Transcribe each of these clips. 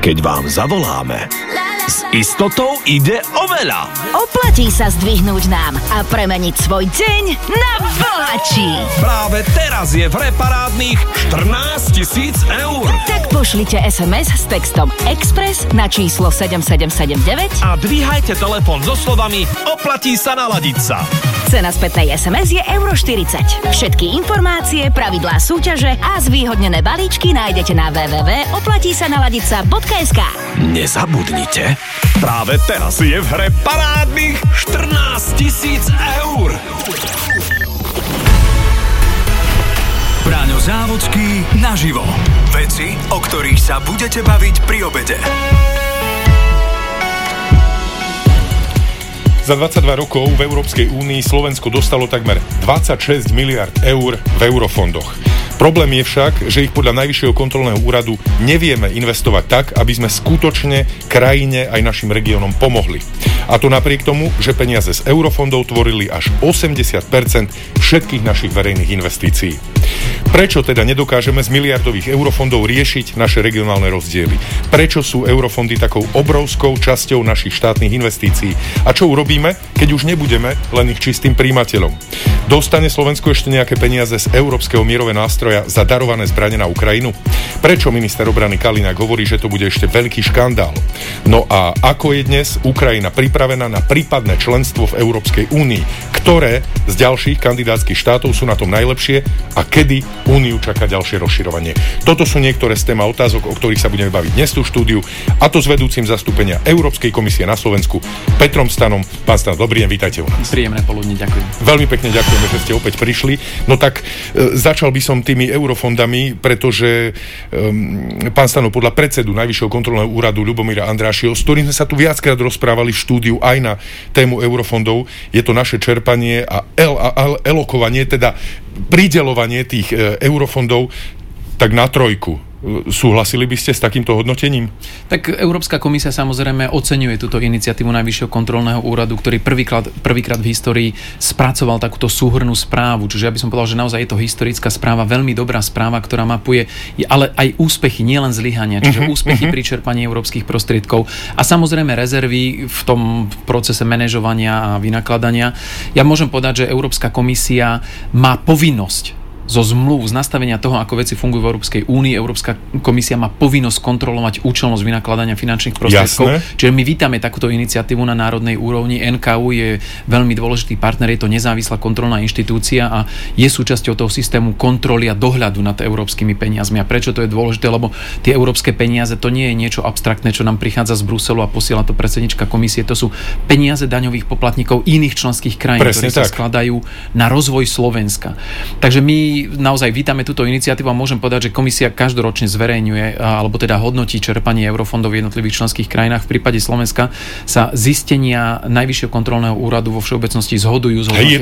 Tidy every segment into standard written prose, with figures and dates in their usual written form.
keď vám zavoláme. S istotou ide o veľa. Oplatí sa zdvihnúť nám a premeniť svoj deň na bohatší. Práve teraz je v hre parádnych 14 000 eur. Tak pošlite SMS s textom Express na číslo 7779 a dvíhajte telefón so slovami oplatí sa naladiť sa. Cena spätnej SMS je €40. Všetky informácie, pravidlá súťaže a zvýhodnené balíčky nájdete na www.oplatísanaladica.sk. Nezabudnite, práve teraz je v hre parádnych 14 000 eur. Braňo Závodský naživo. Veci, o ktorých sa budete baviť pri obede. Za 22 rokov v Európskej únii Slovensko dostalo takmer 26 miliard eur v eurofondoch. Problém je však, že ich podľa Najvyššieho kontrolného úradu nevieme investovať tak, aby sme skutočne krajine aj našim regiónom pomohli. A to napriek tomu, že peniaze z eurofondov tvorili až 80% všetkých našich verejných investícií. Prečo teda nedokážeme z miliardových eurofondov riešiť naše regionálne rozdiely? Prečo sú eurofondy takou obrovskou časťou našich štátnych investícií? A čo urobíme, keď už nebudeme len ich čistým príjimateľom? Dostane Slovensko ešte nejaké peniaze z Európskeho mierového nástroja za darované zbrane na Ukrajinu? Prečo minister obrany Kaliňák hovorí, že to bude ešte veľký škandál? No a ako je dnes Ukrajina pripravená na prípadné členstvo v Európskej únii? Ktoré z ďalších kandidátskych štátov sú na tom najlepšie a kedy Úniu čaká ďalšie rozširovanie? Toto sú niektoré z tém a otázok, o ktorých sa budeme baviť dnes tu v štúdiu, a to s vedúcim zastúpenia Európskej komisie na Slovensku Petrom Stanom. Pán Stan, dobrý deň, vítajte u nás. Príjemné poludne, ďakujem. Veľmi pekne ďakujeme, že ste opäť prišli. No tak začal by som tými eurofondami, pretože pán Stanov, podľa predsedu Najvyššieho kontrolného úradu Ľubomíra Andrášiho, s ktorým sme sa tu viackrát rozprávali v štúdiu aj na tému eurofondov, je to naše čerpanie a elokovanie, teda prideľovanie tých eurofondov tak na trojku. Súhlasili by ste s takýmto hodnotením? Tak Európska komisia samozrejme oceňuje túto iniciatívu Najvyššieho kontrolného úradu, ktorý prvýkrát v histórii spracoval takúto súhrnnú správu. Čiže ja by som povedal, že naozaj je to historická správa, veľmi dobrá správa, ktorá mapuje ale aj úspechy, nielen zlyhania, čiže úspechy pri čerpaní európskych prostriedkov a samozrejme rezervy v tom procese manažovania a vynakladania. Ja môžem povedať, že Európska komisia má povinnosť zo zmluv, z nastavenia toho, ako veci fungujú v Európskej únii. Európska komisia má povinnosť kontrolovať účelnosť vynakladania finančných prostriedkov. Jasné. Čiže my vítame takúto iniciatívu na národnej úrovni. NKÚ je veľmi dôležitý partner, je to nezávislá kontrolná inštitúcia a je súčasťou toho systému kontroly a dohľadu nad európskymi peniazmi. A prečo to je dôležité? Lebo tie európske peniaze to nie je niečo abstraktné, čo nám prichádza z Bruselu a posiela to predsednička komisie. To sú peniaze daňových poplatníkov iných členských krajín, ktoré sa skladajú na rozvoj Slovenska. Takže my naozaj vítame túto iniciatívu a môžem povedať, že komisia každoročne zverejňuje alebo teda hodnotí čerpanie eurofondov v jednotlivých členských krajinách. V prípade Slovenska sa zistenia Najvyššieho kontrolného úradu vo všeobecnosti zhodujú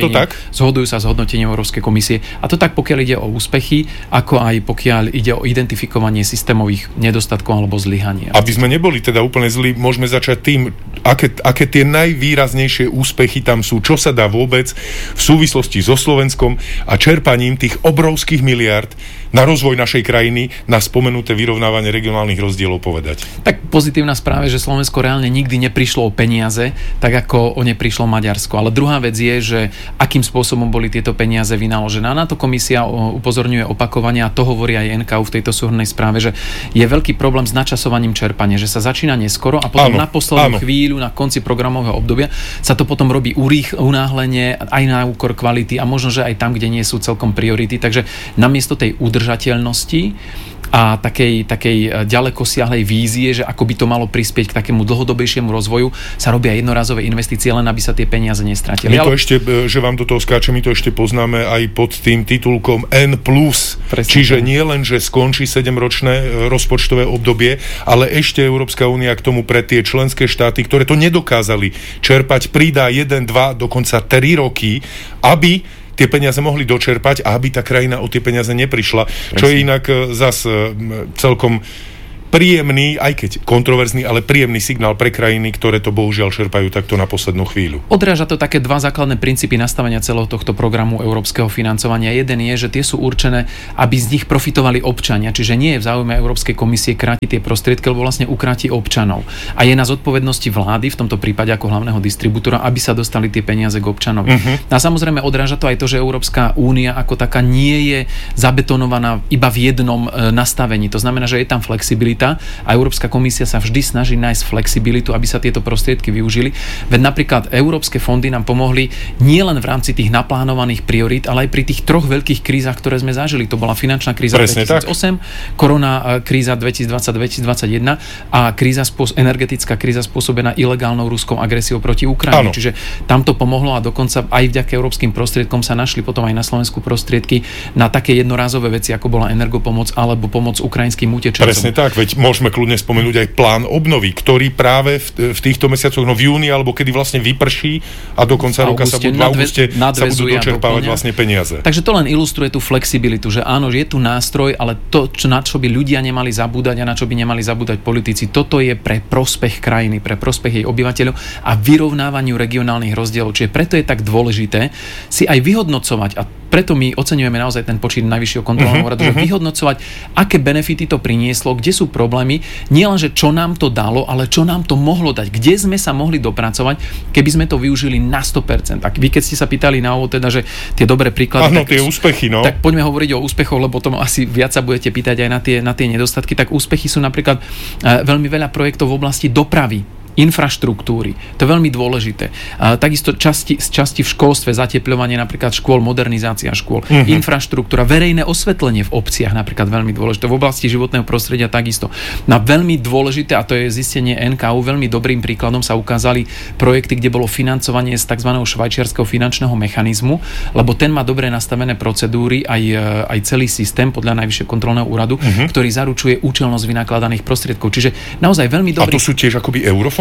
sa s hodnotením Európskej komisie. A to tak pokiaľ ide o úspechy, ako aj pokiaľ ide o identifikovanie systémových nedostatkov alebo zlyhania. Aby sme neboli teda úplne zlí, môžeme začať tým, aké tie najvýraznejšie úspechy tam sú, čo sa dá vôbec v súvislosti so Slovenskom a čerpaním tých obrovských miliárd na rozvoj našej krajiny, na spomenuté vyrovnávanie regionálnych rozdielov povedať. Tak pozitívna správa je, že Slovensko reálne nikdy neprišlo o peniaze, tak ako o ne prišlo Maďarsko. Ale druhá vec je, že akým spôsobom boli tieto peniaze vynaložené. A na to komisia upozorňuje opakovane a to hovorí aj NKÚ v tejto súhrnnej správe, že je veľký problém s načasovaním čerpania, že sa začína neskoro a potom na poslednú chvíľu, na konci programového obdobia sa to potom robí unáhlenie aj na úkor kvality a možno, že aj tam, kde nie sú celkom priority. Takže namiesto tej udržateľnosti a takej ďalekosiahlej vízie, že ako by to malo prispieť k takému dlhodobejšiemu rozvoju, sa robia jednorazové investície, len aby sa tie peniaze nestratili. My to ešte, že vám do toho skáče, my to ešte poznáme aj pod tým titulkom N+. Presne. Čiže nie len, že skončí 7-ročné rozpočtové obdobie, ale ešte Európska únia k tomu pre tie členské štáty, ktoré to nedokázali čerpať, pridá 1, 2, dokonca 3 roky, aby tie peniaze mohli dočerpať a aby tá krajina o tie peniaze neprišla. Presne. Čo je inak zas celkom príjemný, aj keď kontroverzný, ale príjemný signál pre krajiny, ktoré to bohužiaľ čerpajú takto na poslednú chvíľu. Odráža to také dva základné princípy nastavenia celého tohto programu európskeho financovania. Jeden je, že tie sú určené, aby z nich profitovali občania, čiže nie je v záujme Európskej komisie krátiť tie prostriedky, lebo vlastne ukráti občanov. A je na zodpovednosti vlády, v tomto prípade ako hlavného distribútora, aby sa dostali tie peniaze k občanovi. A samozrejme odráža to aj to, že Európska únia ako taká nie je zabetonovaná iba v jednom nastavení. To znamená, že je tam flexibilita a Európska komisia sa vždy snaží nájsť flexibilitu, aby sa tieto prostriedky využili. Veď napríklad európske fondy nám pomohli nielen v rámci tých naplánovaných priorít, ale aj pri tých troch veľkých krízach, ktoré sme zažili. To bola finančná kríza 2008, korona kríza 2020-2021 a energetická kríza spôsobená ilegálnou ruskou agresiou proti Ukrajine. Čiže tam to pomohlo a dokonca aj vďaka európskym prostriedkom sa našli potom aj na Slovensku prostriedky na také jednorázové veci, ako bola energopomoc alebo pomoc ukrajinským utečencom. Presne tak, veď môžeme kľudne spomenúť aj plán obnovy, ktorý práve v týchto mesiacoch, v júni alebo kedy vlastne vyprší a do konca roka sa budú v auguste sa budú dočerpávať vlastne peniaze. Takže to len ilustruje tú flexibilitu, že áno, že je tu nástroj, ale to, na čo by ľudia nemali zabúdať a na čo by nemali zabúdať politici, toto je pre prospech krajiny, pre prospech jej obyvateľov a vyrovnávaniu regionálnych rozdielov. Čiže preto je tak dôležité si aj vyhodnocovať a preto my oceňujeme naozaj ten počín Najvyššieho kontrolného úradu, že vyhodnocovať, aké benefity to prinieslo, kde sú problémy, nielenže čo nám to dalo, ale čo nám to mohlo dať, kde sme sa mohli dopracovať, keby sme to využili na 100%. Tak vy, keď ste sa pýtali na úvod, teda, že tie dobré príklady, áno, tie úspechy, no. Tak poďme hovoriť o úspechoch, lebo potom asi viac sa budete pýtať aj na tie nedostatky. Tak úspechy sú napríklad veľmi veľa projektov v oblasti dopravy, infraštruktúry. To je veľmi dôležité. Takisto z časti v školstve, zatepľovanie napríklad škôl, modernizácia škôl, infraštruktúra, verejné osvetlenie v obciach napríklad veľmi dôležité. V oblasti životného prostredia takisto. Na veľmi dôležité, a to je zistenie NKU, veľmi dobrým príkladom sa ukázali projekty, kde bolo financovanie z tzv. Švajčiarskeho finančného mechanizmu, lebo ten má dobre nastavené procedúry, aj celý systém podľa Najvyššieho kontrolného úradu, ktorý zaručuje účelnosť vynakladaných prostriedkov. Čiže naozaj veľmi dobrý. A to sú tiež akoby eurofondy?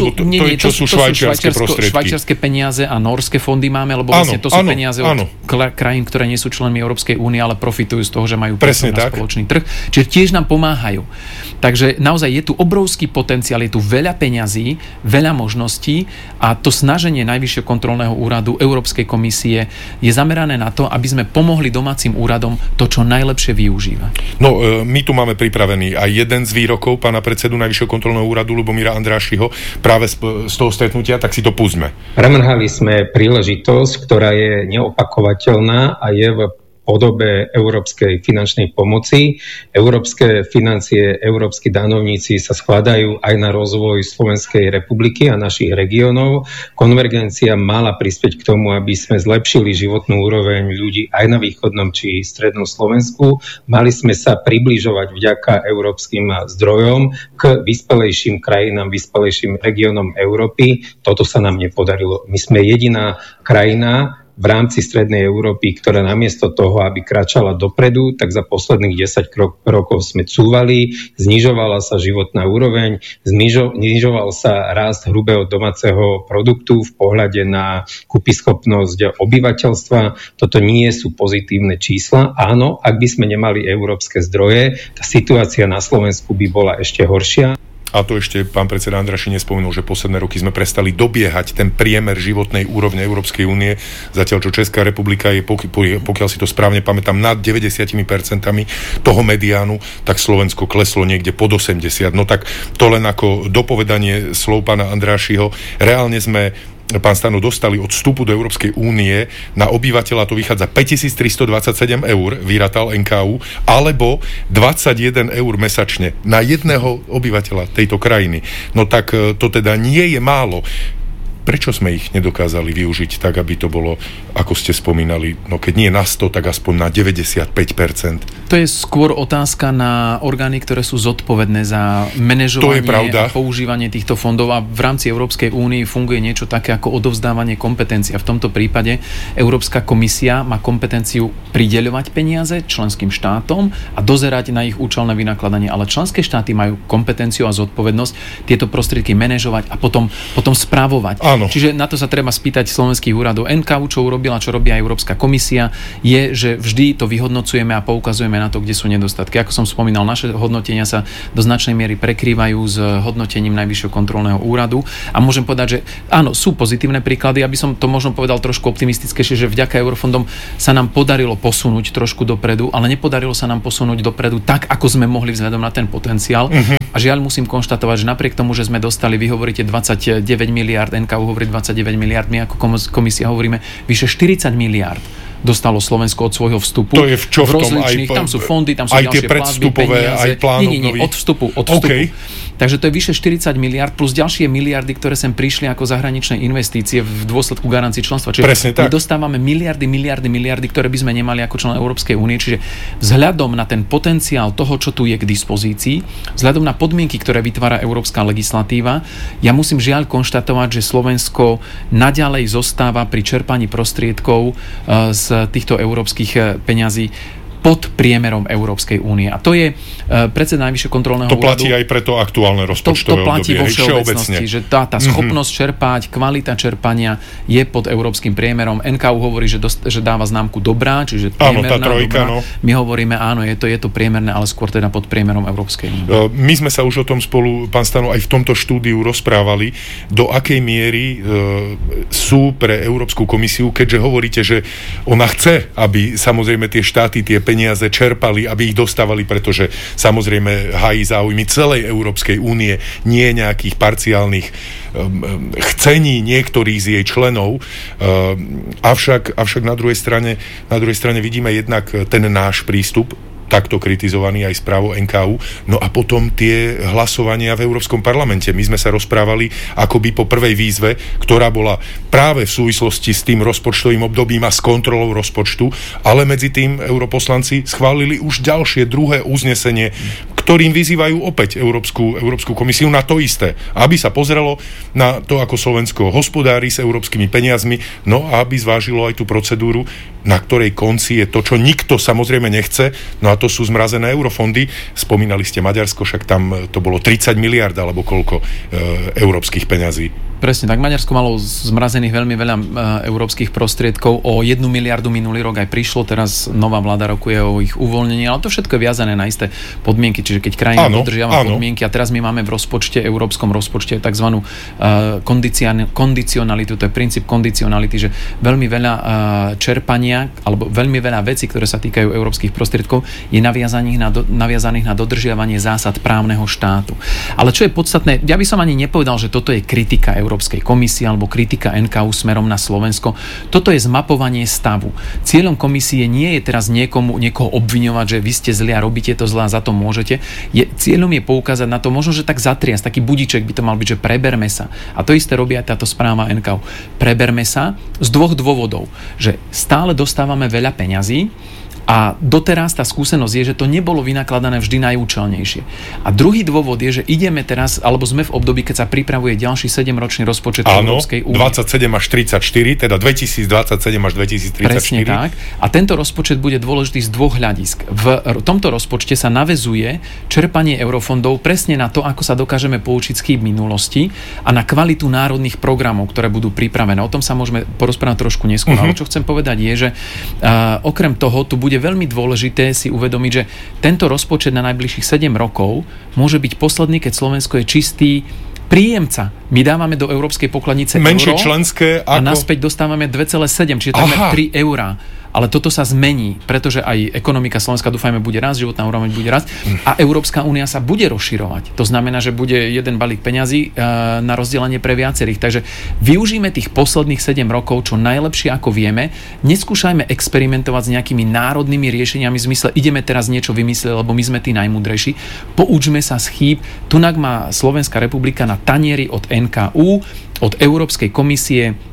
To sú švajčiarske prostriedky? Švajčiarske peniaze a norské fondy máme, lebo vlastne to sú peniaze od krajín, ktoré nie sú členmi Európskej únie, ale profitujú z toho, že majú prístup na spoločný trh. Čiže tiež nám pomáhajú. Takže naozaj je tu obrovský potenciál, je tu veľa peňazí, veľa možností a to snaženie Najvyššieho kontrolného úradu, Európskej komisie je zamerané na to, aby sme pomohli domácim úradom to, čo najlepšie využívať. No, my tu máme pripravený aj jeden z výrokov pána predsedu Najvyššieho kontrolného úradu Ľubomíra Andrášiho práve z toho stretnutia, tak si to púsme. Premrhali sme príležitosť, ktorá je neopakovateľná a je v podobe európskej finančnej pomoci. Európske financie, európski danovníci sa skladajú aj na rozvoj Slovenskej republiky a našich regiónov. Konvergencia mala prispieť k tomu, aby sme zlepšili životnú úroveň ľudí aj na východnom či strednom Slovensku. Mali sme sa približovať vďaka európskym zdrojom k vyspelejším krajinám, vyspelejším regiónom Európy. Toto sa nám nepodarilo. My sme jediná krajina v rámci Strednej Európy, ktorá namiesto toho, aby kráčala dopredu, tak za posledných 10 rokov sme cúvali, znižovala sa životná úroveň, znižoval sa rast hrubého domáceho produktu v pohľade na kúpyschopnosť obyvateľstva. Toto nie sú pozitívne čísla. Áno, ak by sme nemali európske zdroje, tá situácia na Slovensku by bola ešte horšia. A to ešte pán predseda Andraši nespomenul, že posledné roky sme prestali dobiehať ten priemer životnej úrovne Európskej únie, zatiaľ čo Česká republika je, pokiaľ si to správne pamätám, nad 90% toho mediánu, tak Slovensko kleslo niekde pod 80%. No tak to len ako dopovedanie slov pána Andrášiho. Reálne sme, pán Stano, dostali od vstupu do Európskej únie na obyvateľa, to vychádza 5327 eur, vyratal NKU, alebo 21 eur mesačne na jedného obyvateľa tejto krajiny. No tak to teda nie je málo. Prečo sme ich nedokázali využiť tak, aby to bolo, ako ste spomínali, no keď nie na 100, tak aspoň na 95%? To je skôr otázka na orgány, ktoré sú zodpovedné za manažovanie a používanie týchto fondov a v rámci Európskej únie funguje niečo také ako odovzdávanie kompetencií. V tomto prípade Európska komisia má kompetenciu prideľovať peniaze členským štátom a dozerať na ich účelné vynakladanie, ale členské štáty majú kompetenciu a zodpovednosť tieto prostriedky manažovať a potom správovať. Áno. Čiže na to sa treba spýtať slovenských úradov. NKÚ, čo urobila, čo robí aj Európska komisia, je, že vždy to vyhodnocujeme a poukazujeme na to, kde sú nedostatky. Ako som spomínal, naše hodnotenia sa do značnej miery prekrývajú s hodnotením Najvyššieho kontrolného úradu a môžem povedať, že áno, sú pozitívne príklady, aby som to možno povedal trošku optimistickejšie, že vďaka eurofondom sa nám podarilo posunúť trošku dopredu, ale nepodarilo sa nám posunúť dopredu tak, ako sme mohli vzhľadom na ten potenciál. A žiaľ musím konštatovať, že napriek tomu, že sme dostali, vy hovoríte 29 miliard, NKÚ hovorí 29 miliard, my ako komisia hovoríme vyše 40 miliard dostalo Slovensko od svojho vstupu. To je v čo v tom? Tam sú fondy, tam sú aj ďalšie platby, peniaze. Aj plán nie, od vstupu. Okay. Takže to je vyše 40 miliard plus ďalšie miliardy, ktoré sem prišli ako zahraničné investície v dôsledku garancií členstva. Čiže my dostávame miliardy, ktoré by sme nemali ako člen Európskej únie. Čiže vzhľadom na ten potenciál toho, čo tu je k dispozícii, vzhľadom na podmienky, ktoré vytvára európska legislatíva, ja musím žiaľ konštatovať, že Slovensko naďalej zostáva pri čerpaní prostriedkov z týchto európskych peňazí pod priemerom Európskej únie. A to je predseda Najvyššieho kontrolného úradu. To platí aj pre to aktuálne rozpočtové obdobie. To platí vo všeobecnosti, že tá schopnosť čerpať, kvalita čerpania je pod európskym priemerom. NKÚ hovorí, že dáva známku dobrá, čiže priemerná, tá trojka, dobrá. My hovoríme, áno, je to priemerné, ale skôr teda pod priemerom Európskej únie. My sme sa už o tom spolu, pán Stano, aj v tomto štúdiu rozprávali, do akej miery sú pre Európsku komisiu, keďže hovoríte, že ona chce, aby samozrejme tie štáty, tie peniaze čerpali, aby ich dostávali, pretože samozrejme hájí záujmy celej Európskej únie, nie nejakých parciálnych chcení niektorých z jej členov. Avšak na druhej strane vidíme jednak ten náš prístup, takto kritizovaný aj správou NKÚ. No a potom tie hlasovania v Európskom parlamente. My sme sa rozprávali akoby po prvej výzve, ktorá bola práve v súvislosti s tým rozpočtovým obdobím a s kontrolou rozpočtu, ale medzi tým europoslanci schválili už ďalšie, druhé uznesenie, ktorým vyzývajú opäť Európsku komisiu na to isté. Aby sa pozrelo na to, ako Slovensko hospodári s európskymi peniazmi, no a aby zvážilo aj tú procedúru, na ktorej konci je to, čo nikto samozrejme nechce, no a to sú zmrazené eurofondy. Spomínali ste Maďarsko, však tam to bolo 30 miliard alebo koľko európskych peňazí. Presne tak. Maďarsko malo zmrazených veľmi veľa európskych prostriedkov. O 1 miliardu minulý rok aj prišlo, teraz nová vláda rokuje o ich uvoľnení, ale to všetko je viazané na isté podmienky. Čiže keď krajina dodržiava podmienky a teraz my máme v rozpočte, európskom rozpočte takzvanú kondicionalitu, to je princíp kondicionality, že veľmi veľa čerpania alebo veľmi veľa vecí, ktoré sa týkajú európskych prostriedkov, je naviazaných na dodržiavanie zásad právneho štátu. Ale čo je podstatné, ja by som ani nepovedal, že toto je kritika Európskej komisie alebo kritika NKÚ smerom na Slovensko. Toto je zmapovanie stavu. Cieľom komisie nie je teraz niekoho obviňovať, že vy ste zli a robíte to zle a za to môžete. Cieľom je poukázať na to, možno, že tak zatriasť, taký budíček by to mal byť, že preberme sa. A to isté robí aj táto správa NKÚ. Preberme sa z dvoch dôvodov, že stále dostávame veľa peňazí a doteraz tá skúsenosť je, že to nebolo vynakladané vždy najúčelnejšie. A druhý dôvod je, že ideme teraz, alebo sme v období, keď sa pripravuje ďalší 7-ročný rozpočet Európskej únie. 27 až 34, teda 2027 až 2034. Presne tak. A tento rozpočet bude dôležitý z dvoch hľadisk. V tomto rozpočte sa naväzuje čerpanie eurofondov presne na to, ako sa dokážeme poučiť z chýb minulosti a na kvalitu národných programov, ktoré budú pripravené. O tom sa môžeme porozprávať trošku neskôr. Ale čo chcem povedať je, že okrem toho tu bude veľmi dôležité si uvedomiť, že tento rozpočet na najbližších 7 rokov môže byť posledný, keď Slovensko je čistý príjemca. My dávame do európskej pokladnice menšie euro členské a naspäť dostávame 2,7, čiže takmer 3 eurá. Ale toto sa zmení, pretože aj ekonomika Slovenska, dúfajme, bude rásť, životná úroveň bude rásť a Európska únia sa bude rozširovať. To znamená, že bude jeden balík peňazí na rozdelenie pre viacerých. Takže využíme tých posledných 7 rokov čo najlepšie, ako vieme. Neskúšajme experimentovať s nejakými národnými riešeniami v zmysle, ideme teraz niečo vymyslieť, lebo my sme tí najmúdrejší. Poučme sa z chýb. Tunak má Slovenská republika na tanieri od NKÚ, od Európskej komisie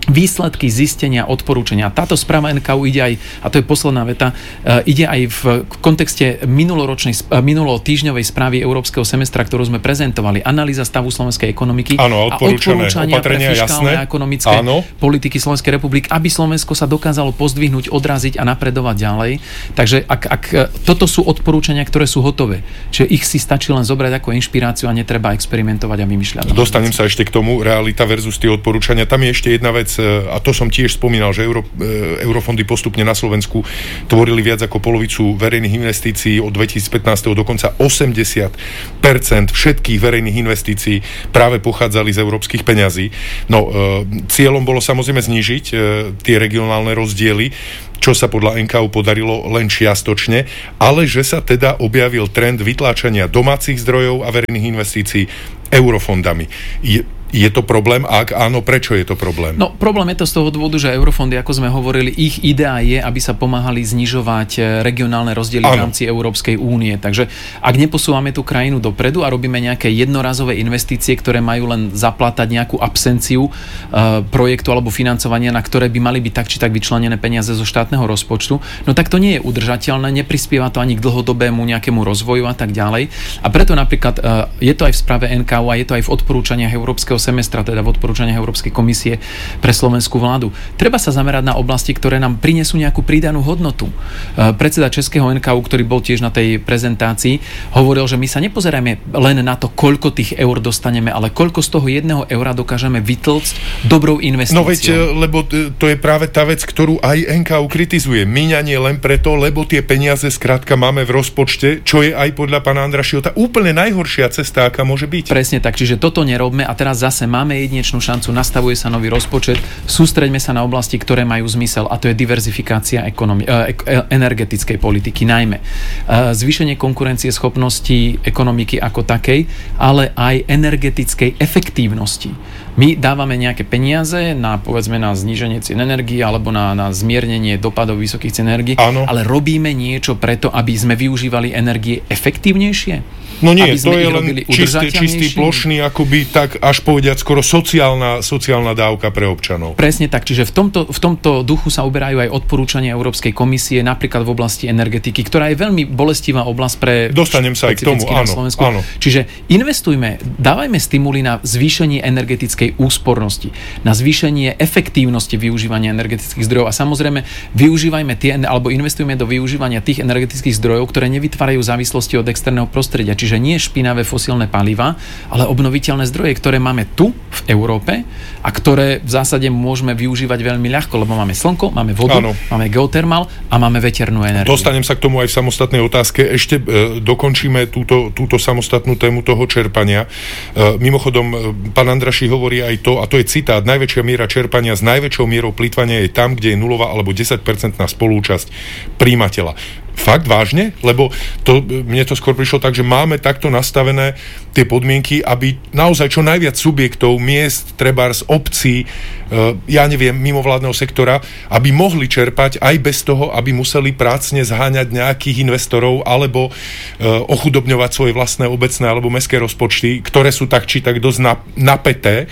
výsledky, zistenia, odporúčania. Táto správa NKÚ ide aj, a to je posledná veta, ide aj v kontexte minulotýždňovej správy Európskeho semestra, ktorú sme prezentovali. Analýza stavu slovenskej ekonomiky a odporúčania pre fiškálne a ekonomické politiky Slovenskej republiky, aby Slovensko sa dokázalo pozdvihnúť, odraziť a napredovať ďalej. Takže ak toto sú odporúčania, ktoré sú hotové, že ich si stačí len zobrať ako inšpiráciu a netreba experimentovať a vymýšľať. Dostanem sa ešte k tomu, realita versus tie odporúčania. Tam je ešte jedna vec, a to som tiež spomínal, že eurofondy postupne na Slovensku tvorili viac ako polovicu verejných investícií od 2015. dokonca 80% všetkých verejných investícií práve pochádzali z európskych peňazí. No, cieľom bolo samozrejme znížiť tie regionálne rozdiely, čo sa podľa NKÚ podarilo len čiastočne, ale že sa teda objavil trend vytláčania domácich zdrojov a verejných investícií eurofondami. Je to problém? Ak áno, prečo je to problém? No, problém je to z toho dôvodu, že eurofondy, ako sme hovorili, ich idea je, aby sa pomáhali znižovať regionálne rozdiely v rámci Európskej únie. Takže ak neposúvame tú krajinu dopredu a robíme nejaké jednorazové investície, ktoré majú len zaplatať nejakú absenciu projektu alebo financovania, na ktoré by mali byť tak či tak vyčlenené peniaze zo štátneho rozpočtu, no tak to nie je udržateľné, neprispieva to ani k dlhodobému nejakému rozvoju a tak ďalej. A preto napríklad je to aj v správe NKÚ a je to aj v odporúčaniach Európskeho semestra, teda v odporúčaniach Európskej komisie pre slovenskú vládu. Treba sa zamerať na oblasti, ktoré nám prinesú nejakú pridanú hodnotu. Predseda Českého NKÚ, ktorý bol tiež na tej prezentácii, hovoril, že my sa nepozeráme len na to, koľko tých eur dostaneme, ale koľko z toho 1 eura dokážeme vytlcť dobrou investíciou. No veď, lebo to je práve tá vec, ktorú aj NKÚ kritizuje. Míňanie len preto, lebo tie peniaze skrátka máme v rozpočte, čo je aj podľa pána Andrašiho tá úplne najhoršia cesta, aká môže byť. Presne tak, čiže toto nerobme a teraz zase máme jedinečnú šancu, nastavuje sa nový rozpočet, sústreďme sa na oblasti, ktoré majú zmysel, a to je diverzifikácia energetickej politiky najmä. Zvýšenie konkurencie schopnosti ekonomiky ako takej, ale aj energetickej efektívnosti. My dávame nejaké peniaze na, povedzme, na zníženie cien energii alebo na zmiernenie dopadov vysokých cien energii, ale robíme niečo preto, aby sme využívali energie efektívnejšie? No nie, to je len čistý plošný, akoby tak až povediať skoro sociálna dávka pre občanov. Presne tak, čiže v tomto duchu sa uberajú aj odporúčania Európskej komisie, napríklad v oblasti energetiky, ktorá je veľmi bolestivá oblasť pre dostanem sa aj k tomu, na Slovensku. Áno. Čiže investujme, dávajme stimuly na zvýšenie energetickej úspornosti, na zvýšenie efektívnosti využívania energetických zdrojov a samozrejme využívajme alebo investujme do využívania tých energetických zdrojov, ktoré nevytvárajú závislosti od externého prostredia. Čiže nie špinavé fosílne paliva, ale obnoviteľné zdroje, ktoré máme tu v Európe a ktoré v zásade môžeme využívať veľmi ľahko, lebo máme slnko, máme vodu, máme geotermál a máme veternú energiu. Dostanem sa k tomu aj v samostatnej otázke. Ešte dokončíme túto samostatnú tému toho čerpania. Mimochodom, pán Andraši hovorí aj to, a to je citát, najväčšia miera čerpania s najväčšou mierou plytvania je tam, kde je 0 alebo 10% spolúčasť príjimateľa. Fakt vážne? Lebo mne to skôr prišlo tak, že máme takto nastavené tie podmienky, aby naozaj čo najviac subjektov, miest, trebárs, obcí, mimovládneho sektora, aby mohli čerpať aj bez toho, aby museli prácne zháňať nejakých investorov alebo ochudobňovať svoje vlastné obecné alebo mestské rozpočty, ktoré sú tak či tak dosť napäté.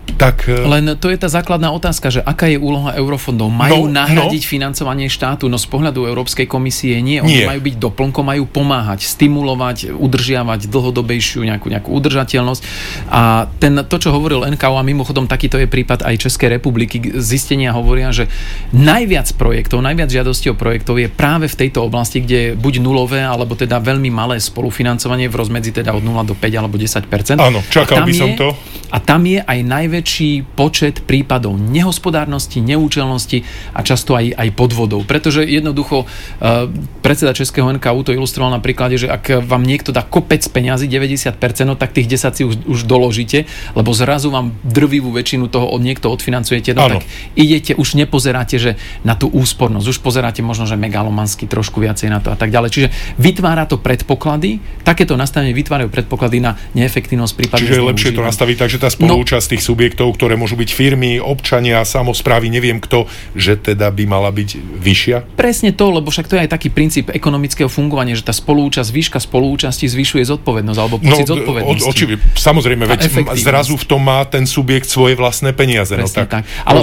Len to je tá základná otázka, že aká je úloha eurofondov? Majú nahradiť financovanie štátu? No z pohľadu Európskej komisie nie. Oni majú byť doplnkom, majú pomáhať, stimulovať, udržiavať dlhodobejšiu nejakú udržateľnosť. A to, čo hovoril NKÚ, a mimochodom takýto je prípad aj Českej republiky, zistenia hovoria, že najviac žiadostí o projektov je práve v tejto oblasti, kde je buď nulové, alebo teda veľmi malé spolufinancovanie v rozmedzi teda od 0 do 5 alebo 10%. Áno, čakal by som to. A tam je aj najväčší počet prípadov nehospodárnosti, neúčelnosti a často aj podvodov. Pretože jednoducho predseda Českého NKÚ to ilustroval na príklade, že ak vám niekto dá kopec peňazí, 90%, no tak tých 10 si už doložíte, lebo zrazu vám drvivú väčšinu toho niekto odfinancujete, no tak idete, už nepozeráte, že na tú úspornosť, už pozeráte možno, že megalomansky trošku viacej na to a tak ďalej. Čiže vytvára to predpoklady, takéto nastavenie vytvárajú predpoklady na neefektívnosť prípadne. Čiže je lepšie to nastaviť, takže že tá spolúčasť tých subjektov, ktoré môžu byť firmy, občania, samosprávy, neviem kto, že teda by mala byť vyššia? Presne to, lebo však to je aj taký princíp ekonomického fungovania, že tá spolúčasť, výška spolúčasti zvyšuje zodpovednosť alebo pocit zodpovednosti. Samozrejme, veď zrazu v tom má ten subjekt svoje vlastné peniaze. Presne tak. Ale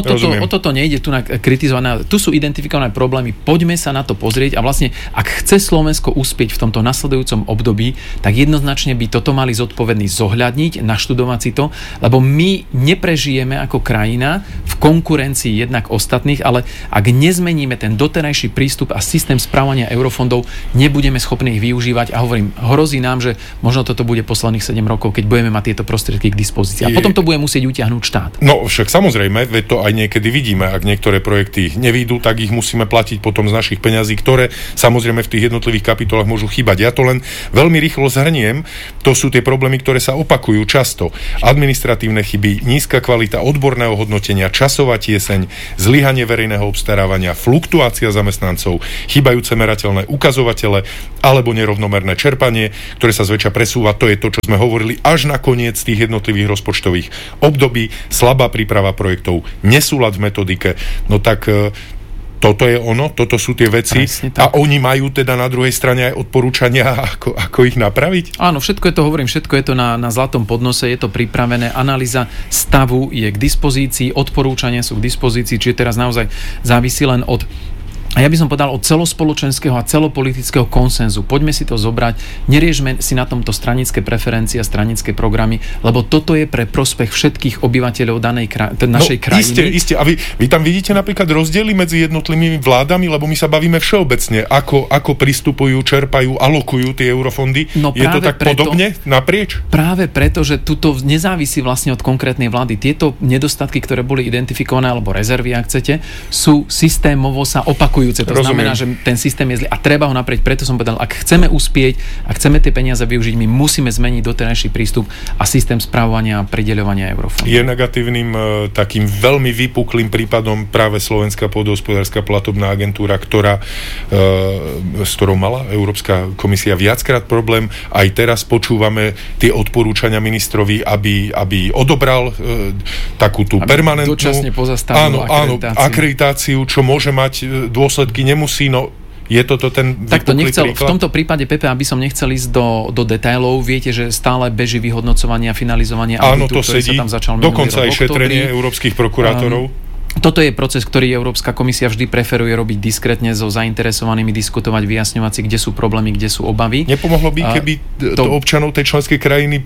o toto nejde tu na kritizované. Tu sú identifikované problémy. Poďme sa na to pozrieť a vlastne, ak chce Slovensko uspieť v tomto nasledujúcom období, tak jednoznačne by toto mali zodpovední zohľadniť, naštudovať si to, lebo my neprežijeme ako krajina v konkurencii jednak ostatných, ale ak nezmeníme ten doterajší prístup a systém správania eurofondov, nebudeme schopní ich využívať a hovorím, hrozí nám, že možno toto bude posledných 7 rokov, keď budeme mať tieto prostriedky k dispozícii. A potom to bude musieť utiahnuť štát. No však samozrejme, veď to aj niekedy vidíme, ak niektoré projekty nevídu, tak ich musíme platiť potom z našich peňazí, ktoré samozrejme v tých jednotlivých kapitolách môžu chýbať. Ja to len veľmi rýchlo zhrniem. To sú tie problémy, ktoré sa opakujú často. Administratívne chyby, nízka kvalita odborného hodnotenia, časová tieseň, zlyhanie verejného obstarávania, fluktuácia zamestnancov, chýbajúce merateľné ukazovatele alebo nerovnomerné čerpanie, ktoré sa zväčša presúva. To je to, čo sme hovorili až na koniec tých jednotlivých rozpočtových období, slabá príprava projektov, nesúlad v metodike. No tak toto je ono, toto sú tie veci a oni majú teda na druhej strane aj odporúčania, ako ich napraviť? Áno, všetko je to na zlatom podnose, je to pripravené, analýza stavu je k dispozícii, odporúčania sú k dispozícii, čiže teraz naozaj závisí len od A ja by som povedal od celospoločenského a celopolitického konsenzu. Poďme si to zobrať, neriešme si na tomto stranické preferencie a stranické programy, lebo toto je pre prospech všetkých obyvateľov našej krajiny. Isté. A vy tam vidíte napríklad rozdiely medzi jednotlivými vládami, lebo my sa bavíme všeobecne, ako pristupujú, čerpajú, alokujú tie eurofondy. No je to tak podobne naprieč? Práve preto, že tuto nezávisí vlastne od konkrétnej vlády. Tieto nedostatky, ktoré boli identifikované, alebo rezervy, ak chcete, sú systémovo sa opakujú. To znamená, že ten systém je zlý a treba ho naprieť. Preto som povedal, ak chceme uspieť, ak chceme tie peniaze využiť, my musíme zmeniť doterajší prístup a systém správovania a prideľovania eurofondov. Je negatívnym takým veľmi vypuklým prípadom práve Slovenská pôdohospodárska platobná agentúra, s ktorou mala Európska komisia viackrát problém. Aj teraz počúvame tie odporúčania ministrovi, aby odobral takú tú permanentnú dočasne pozastavnú akreditáciu, čo môže mať dôsledky, nemusí, no je toto ten vypuklý príklad? V tomto prípade, Pepe, aby som nechcel ísť do detailov, viete, že stále beží vyhodnocovanie a finalizovanie auditu, ktorý sa tam začal minulý rok v októbri. Dokonca aj šetrenie európskych prokurátorov. Toto je proces, ktorý Európska komisia vždy preferuje robiť diskrétne so zainteresovanými, diskutovať, vyjasňovať si, kde sú problémy, kde sú obavy. Nepomohlo by, keby to občanov tej členskej krajiny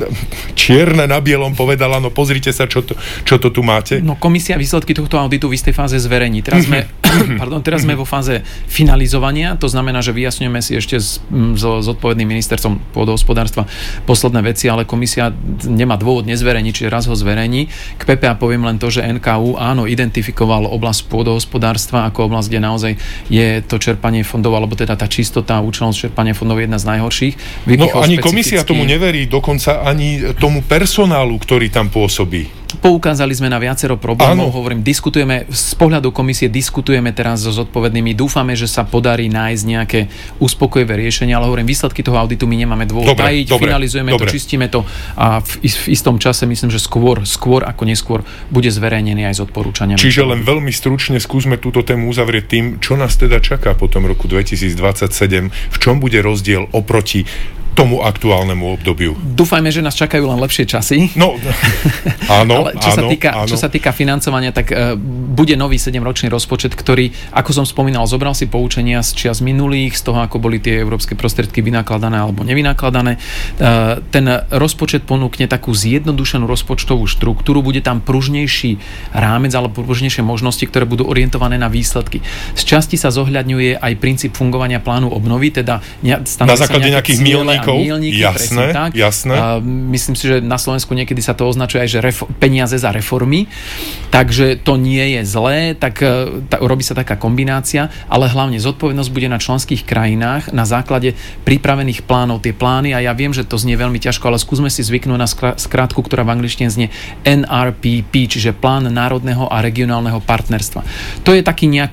čierne na bielom povedala, no pozrite sa, čo to tu máte? No komisia výsledky tohto auditu v istej fáze zverejní. Teraz sme vo fáze finalizovania, to znamená, že vyjasňujeme si ešte s zodpovedným ministerstvom pôdohospodárstva posledné veci, ale komisia nemá dôvod nezverejniť, čiže raz ho zverejní. K PPA poviem len to, že NKÚ áno, identifikoval oblasť pôdohospodárstva ako oblasť, kde naozaj je to čerpanie fondov, alebo teda tá čistota a účelnosť čerpania fondov je jedna z najhorších. No ani komisia tomu neverí, dokonca ani tomu personálu, ktorý tam pôsobí. Poukázali sme na viacero problémov, hovorím, diskutujeme, z pohľadu komisie diskutujeme teraz so zodpovednými, dúfame, že sa podarí nájsť nejaké uspokojivé riešenie, ale hovorím, výsledky toho auditu my nemáme dôvod tajiť, finalizujeme to, čistíme to a v istom čase myslím, že skôr ako neskôr bude zverejnený aj s odporúčaniami. Čiže len veľmi stručne skúsme túto tému uzavrieť tým, čo nás teda čaká po tom roku 2027, v čom bude rozdiel oproti tomu aktuálnemu obdobiu. Dúfajme, že nás čakajú len lepšie časy. No, áno. Ale čo sa týka financovania, tak bude nový 7-ročný rozpočet, ktorý, ako som spomínal, zobral si poučenia z čias minulých, z toho, ako boli tie európske prostriedky vynakladané alebo nevynakladané. Ten rozpočet ponúkne takú zjednodušenú rozpočtovú štruktúru, bude tam pružnejší rámec alebo pružnejšie možnosti, ktoré budú orientované na výsledky. Z časti sa zohľadňuje aj princíp fungovania plánu obnovy, teda na základe nejakých milníkov. Jasné. Myslím si, že na Slovensku niekedy sa to označuje aj, že peniaze za reformy, takže to nie je zlé, tak robí sa taká kombinácia, ale hlavne zodpovednosť bude na členských krajinách na základe pripravených plánov. Tie plány, a ja viem, že to znie veľmi ťažko, ale skúsme si zvyknúť na skrátku, ktorá v angličtine znie NRPP, čiže Plán národného a regionálneho partnerstva. To je taký nejaký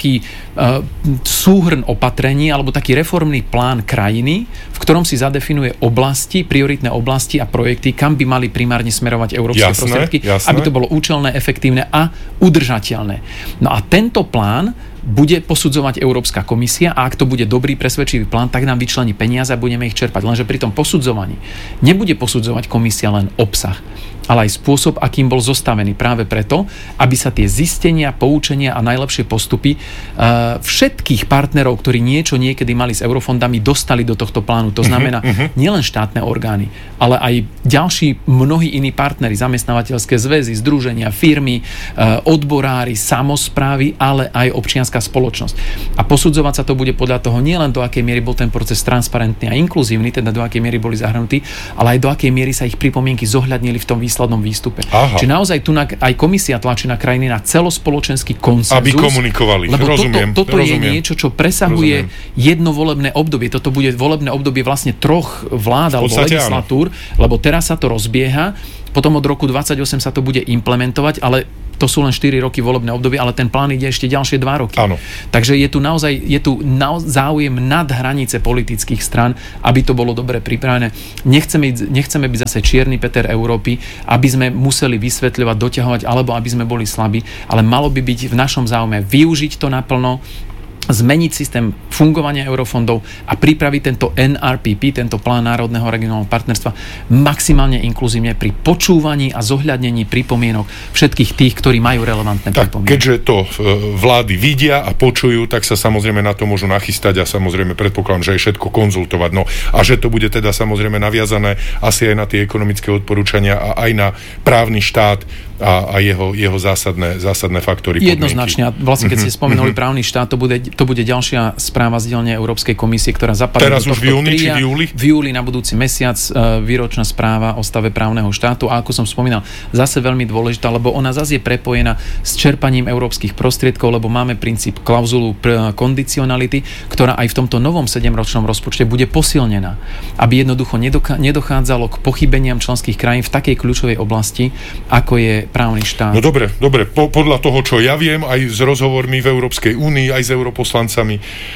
súhrn opatrení alebo taký reformný plán krajiny, v ktorom si zadefinuje oblasti, prioritné oblasti a projekty, kam by mali primárne smerovať európske prostriedky, aby to bolo účelné, efektívne a udržateľné. No a tento plán bude posudzovať Európska komisia a ak to bude dobrý, presvedčivý plán, tak nám vyčlení peniaze a budeme ich čerpať. Lenže pri tom posudzovaní nebude posudzovať komisia len obsah, ale aj spôsob, akým bol zostavený. Práve preto, aby sa tie zistenia, poučenia a najlepšie postupy všetkých partnerov, ktorí niečo niekedy mali s eurofondami, dostali do tohto plánu. To znamená nielen štátne orgány, ale aj ďalší mnohí iní partneri, zamestnávateľské zväzy, združenia, firmy, odborári, samosprávy, ale aj občianska spoločnosť. A posudzovať sa to bude podľa toho nielen do akej miery bol ten proces transparentný a inkluzívny, teda do akej miery boli zahrnutí, ale aj do akej miery sa ich pripomienky zohľadnili v tom výslednom výstupe. Či naozaj tu aj komisia tlačí na krajiny na celospoločenský konsenzus, aby komunikovali. Lebo toto je niečo, čo presahuje jedno volebné obdobie. Toto bude volebné obdobie vlastne 3 vlád alebo legislatúr, lebo teraz sa to rozbieha, potom od roku 28 sa to bude implementovať, ale to sú len 4 roky volebné obdobie, ale ten plán ide ešte ďalšie 2 roky. Áno. Takže je tu záujem nad hranice politických strán, aby to bolo dobre pripravené. Nechceme byť zase čierny Peter Európy, aby sme museli vysvetľovať, doťahovať, alebo aby sme boli slabí, ale malo by byť v našom záujme využiť to naplno, zmeniť systém fungovania eurofondov a pripraviť tento NRPP, tento plán národného regionálneho partnerstva maximálne inkluzívne pri počúvaní a zohľadnení pripomienok všetkých tých, ktorí majú relevantné pripomienky. Keďže to vlády vidia a počujú, tak sa samozrejme na to môžu nachystať a samozrejme predpokladám, že aj všetko konzultovať. No a že to bude teda samozrejme naviazané asi aj na tie ekonomické odporúčania a aj na právny štát a jeho zásadné faktory. Jednoznačne. Vlastne, keď ste spomenuli právny štát, to bude ďalšia správa z dielne Európskej komisie, ktorá zapadá teraz už v júni, či v júli? V júli na budúci mesiac výročná správa o stave právneho štátu a ako som spomínal, zase veľmi dôležitá, lebo ona zase je prepojená s čerpaním európskych prostriedkov, lebo máme princíp klauzulu kondicionality, ktorá aj v tomto novom 7-ročnom rozpočte bude posilnená, aby jednoducho nedochádzalo k pochybeniam členských krajín v takej kľúčovej oblasti, ako je právny štát. No dobre. Podľa toho, čo ja viem, aj s rozhovormi v Európskej únii, aj s europoslancami,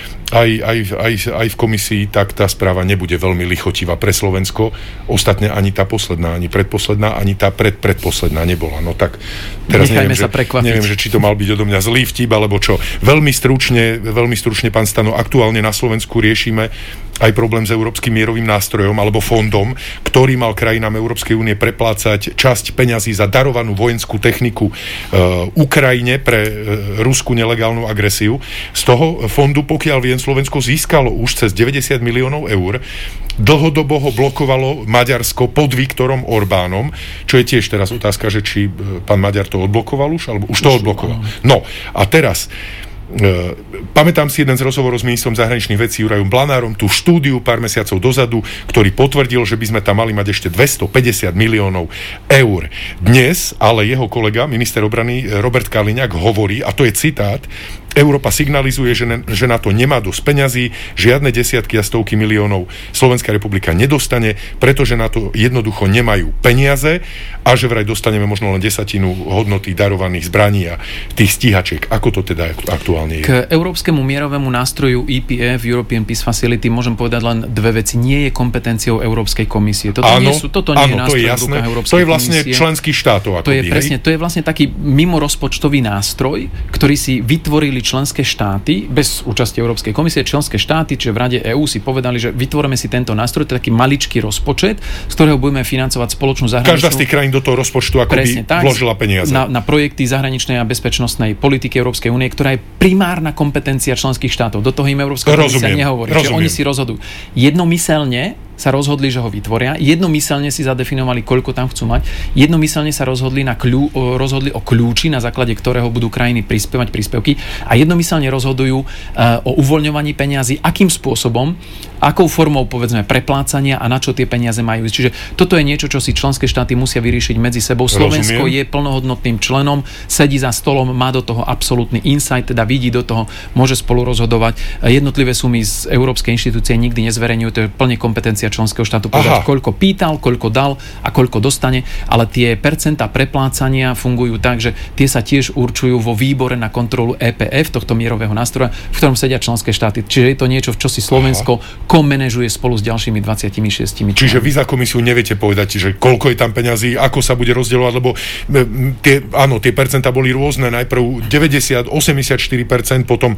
aj v komisii, tak tá správa nebude veľmi lichotivá pre Slovensko. Ostatne ani tá posledná, ani predposledná, ani tá predposledná nebola. No tak teraz neviem, že či to mal byť odo mňa zlý vtip, alebo čo. Veľmi stručne, pán Stano, aktuálne na Slovensku riešime aj problém s Európskym mierovým nástrojom alebo fondom, ktorý mal krajinám Európskej únie preplácať časť peňazí za darovanú vojenskú techniku Ukrajine pre ruskú nelegálnu agresiu. Z toho fondu, pokiaľ viem, Slovensko získalo už cez 90 miliónov eur. Dlhodobo ho blokovalo Maďarsko pod Viktorom Orbánom, čo je tiež teraz otázka, že či pán Maďar to odblokoval už, alebo už to odblokoval. No a teraz pamätám si jeden z rozhovorov s ministrom zahraničných vecí Jurajom Blanárom, tú štúdiu pár mesiacov dozadu, ktorý potvrdil, že by sme tam mali mať ešte 250 miliónov eur. Dnes ale jeho kolega, minister obrany Robert Kaliňák hovorí, a to je citát, Európa signalizuje, že na to nemá dosť peňazí, žiadne desiatky a stovky miliónov Slovenská republika nedostane, pretože na to jednoducho nemajú peniaze a že vraj dostaneme možno len 10% hodnoty darovaných zbraní a tých stíhačiek. Ako to teda aktuálne je? K európskemu mierovému nástroju EPF, European Peace Facility, môžem povedať len dve veci. Nie je kompetenciou Európskej komisie. Toto nie je nástroj v rukách Európskej komisie. To je vlastne členských štátov. To je vlastne taký mimorozpočtový nástroj, ktorý si vytvorili členské štáty, bez účasti Európskej komisie, členské štáty, čiže v Rade EÚ si povedali, že vytvoríme si tento nástroj, to je taký maličký rozpočet, z ktorého budeme financovať spoločnú zahraničnú. Každá z tých krajín do toho rozpočtu akoby vložila peniaze. Na projekty zahraničnej a bezpečnostnej politiky Európskej únie, ktorá je primárna kompetencia členských štátov. Do toho im Európska komisia nehovorí. Čiže oni si rozhodujú. Jednomyselne sa rozhodli, že ho vytvoria. Jednomyselne si zadefinovali, koľko tam chcú mať. Jednomyselne sa rozhodli o kľúči, na základe ktorého budú krajiny prispievať príspevky a jednomyselne rozhodujú o uvoľňovaní peňazí, akým spôsobom, akou formou, povedzme, preplácania a na čo tie peniaze majú. Čiže toto je niečo, čo si členské štáty musia vyriešiť medzi sebou. Slovensko je plnohodnotným členom, sedí za stolom, má do toho absolútny insight, teda vidí do toho, môže spolu rozhodovať. Jednotlivé sumy z európskej inštitúcie nikdy nezverejňujú, to je plne kompetencia kompetencia členského štátu povedať, koľko pýtal, koľko dal a koľko dostane, ale tie percentá preplácania fungujú tak, že tie sa tiež určujú vo výbore na kontrolu EPF, tohto mierového nástroja, v ktorom sedia členské štáty. Čiže je to niečo, čo si Slovensko komenežuje spolu s ďalšími 26. Čiže vy za komisiu neviete povedať, že koľko je tam peňazí, ako sa bude rozdeľovať, lebo tie percentá boli rôzne, najprv 90, 84%, potom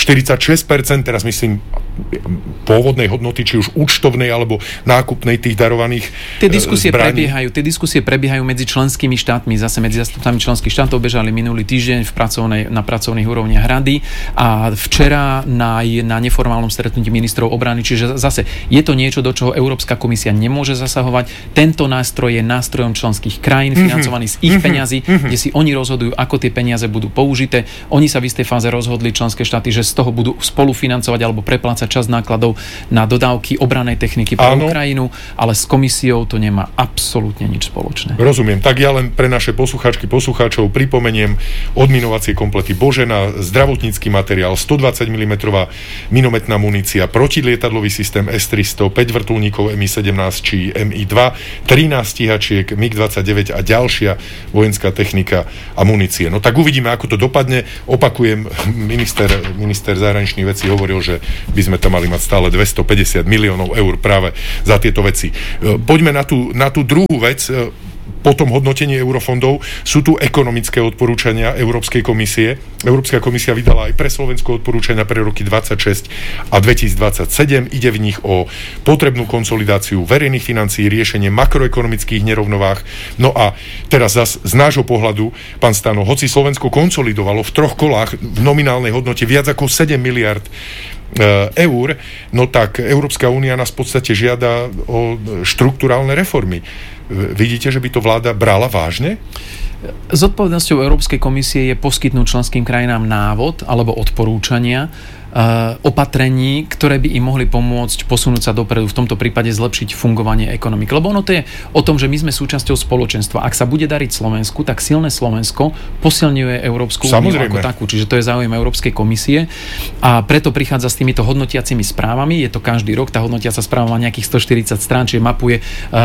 46%, teraz myslím pôvodnej hodnoty, či už účtovnej alebo nákupnej tých darovaných Tie diskusie prebiehajú medzi členskými štátmi, zase medzi zastupcami členských štátov bežali minulý týždeň na pracovných úrovniach rady a včera na neformálnom stretnutí ministrov obrany, čiže zase je to niečo, do čoho Európska komisia nemôže zasahovať. Tento nástroj je nástrojom členských krajín, financovaný z ich peňazí, kde si oni rozhodujú, ako tie peniaze budú použité. Oni sa v istej fáze rozhodli, členské štáty, že z toho budú spolufinancovať alebo preplácať časť nákladov na dodávky obrannej techniky pre Ukrajinu, ale s komisiou to nemá absolútne nič spoločné. Rozumiem. Tak ja len pre naše poslucháčov pripomeniem odminovacie komplety Božena, zdravotnícky materiál, 120 mm minometná munícia, protilietadlový systém S-300, 5 vrtuľníkov Mi-17 či Mi-2, 13 stíhačiek MiG-29 a ďalšia vojenská technika a munície. No tak uvidíme, ako to dopadne. Opakujem, minister zahraničných vecí hovoril, že by sme tam mali mať stále 250 miliónov eur práve za tieto veci. Poďme na tú druhú vec. Po tom hodnotení eurofondov sú tu ekonomické odporúčania Európskej komisie. Európska komisia vydala aj pre Slovensko odporúčania pre roky 2026 a 2027. Ide v nich o potrebnú konsolidáciu verejných financií, riešenie makroekonomických nerovnováh. No a teraz zas z nášho pohľadu, pán Stano, hoci Slovensko konsolidovalo v 3 kolách v nominálnej hodnote viac ako 7 miliard eur, no tak Európska únia nás v podstate žiada o štrukturálne reformy. Vidíte, že by to vláda brala vážne? Zodpovednosťou Európskej komisie je poskytnúť členským krajinám návod alebo odporúčania opatrení, ktoré by im mohli pomôcť posunúť sa dopredu, v tomto prípade zlepšiť fungovanie ekonomiky. Lebo ono to je o tom, že my sme súčasťou spoločenstva. Ak sa bude dariť Slovensku, tak silné Slovensko posilňuje Európsku úniu ako takú. Čiže to je záujem Európskej komisie a preto prichádza s týmito hodnotiacimi správami. Je to každý rok, tá hodnotiaca správa má nejakých 140 strán, čiže mapuje,